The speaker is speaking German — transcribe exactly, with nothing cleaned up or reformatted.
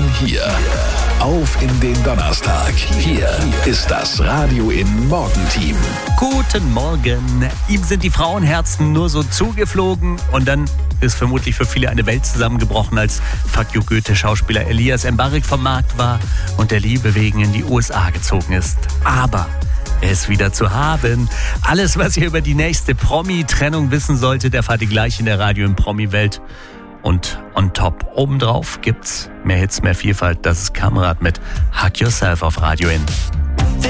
von hier. Auf in den Donnerstag. Hier ist das Radio in Morgenteam. Guten Morgen. Ihm sind die Frauenherzen nur so zugeflogen und dann ist vermutlich für viele eine Welt zusammengebrochen, als Fuck You Goethe-Schauspieler Elias Mbarek vom Markt war und der Liebe wegen in die U S A gezogen ist. Aber er ist wieder zu haben. Alles, was ihr über die nächste Promi-Trennung wissen solltet, erfahrt ihr gleich in der Radio in Promi-Welt. Und on top, obendrauf gibt's mehr Hits, mehr Vielfalt. Das ist Kamerad mit Hug Yourself auf Radio in.